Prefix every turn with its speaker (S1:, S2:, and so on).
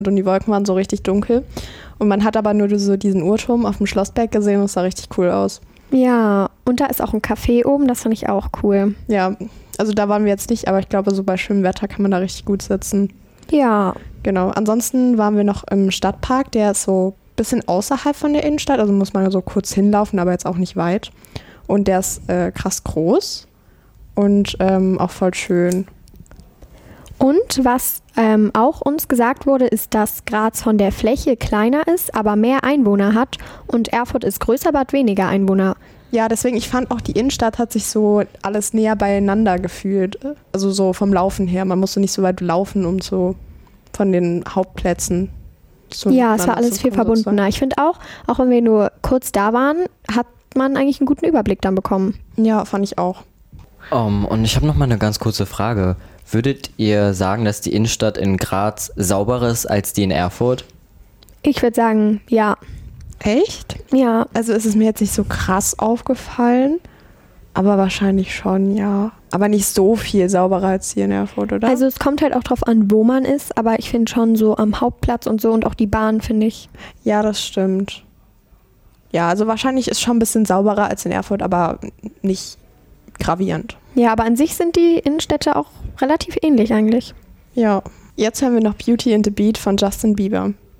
S1: und die Wolken waren so richtig dunkel. Und man hat aber nur so diesen Uhrturm auf dem Schlossberg gesehen und es sah richtig cool aus.
S2: Ja, und da ist auch ein Café oben, das fand ich auch cool.
S1: Ja, also da waren wir jetzt nicht, aber ich glaube, so bei schönem Wetter kann man da richtig gut sitzen.
S2: Ja.
S1: Genau, ansonsten waren wir noch im Stadtpark, der ist so ein bisschen außerhalb von der Innenstadt, also muss man so kurz hinlaufen, aber jetzt auch nicht weit. Und der ist krass groß und auch voll schön.
S2: Und was auch uns gesagt wurde, ist, dass Graz von der Fläche kleiner ist, aber mehr Einwohner hat. Und Erfurt ist größer, aber hat weniger Einwohner.
S1: Ja, deswegen, ich fand auch, die Innenstadt hat sich so alles näher beieinander gefühlt. Also so vom Laufen her. Man musste nicht so weit laufen, um so von den Hauptplätzen zu.
S2: Ja, es war alles viel verbundener. Ich finde auch wenn wir nur kurz da waren, hat man eigentlich einen guten Überblick dann bekommen.
S1: Ja, fand ich auch.
S3: Und ich habe noch mal eine ganz kurze Frage. Würdet ihr sagen, dass die Innenstadt in Graz sauberer ist als die in Erfurt?
S2: Ich würde sagen, ja.
S1: Echt?
S2: Ja.
S1: Also ist es mir jetzt nicht so krass aufgefallen, aber wahrscheinlich schon, ja. Aber nicht so viel sauberer als hier in Erfurt, oder?
S2: Also es kommt halt auch drauf an, wo man ist, aber ich finde schon so am Hauptplatz und so und auch die Bahn, finde ich.
S1: Ja, das stimmt. Ja, also wahrscheinlich ist schon ein bisschen sauberer als in Erfurt, aber nicht gravierend.
S2: Ja, aber an sich sind die Innenstädte auch relativ ähnlich eigentlich.
S1: Ja. Jetzt hören wir noch Beauty and the Beat von Justin Bieber.